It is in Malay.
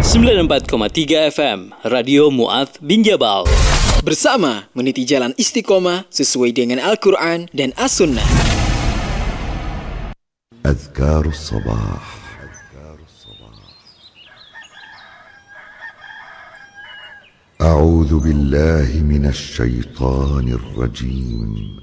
94,3 FM Radio Mu'adz bin Jabal. Bersama meniti jalan istiqomah sesuai dengan Al-Quran dan As-Sunnah. أذكار الصباح. أعوذ بالله من الشيطان الرجيم.